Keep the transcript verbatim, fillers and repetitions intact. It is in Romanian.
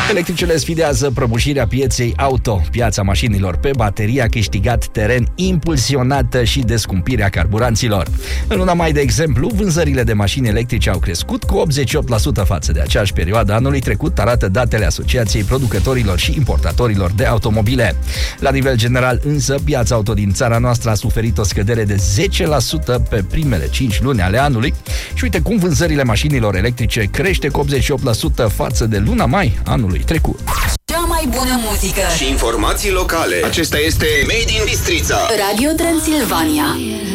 Electricele sfidează prăbușirea pieței auto. Piața mașinilor pe baterie a câștigat teren impulsionată și de scumpirea carburanților. În luna mai, de exemplu, vânzările de mașini electrice au crescut cu optzeci și opt la sută față de aceeași perioadă anului trecut, arată datele Asociației Producătorilor și Importatorilor de Automobile. La nivel general, însă, piața auto din țara noastră a suferit o scădere de zece la sută pe primele cinci luni ale anului și uite cum vânzările mașinilor electrice crește cu optzeci și opt la sută față de luna mai anului trecut. Cea mai bună muzică și informații locale. Acesta este Made in Bistrița. Radio Transilvania.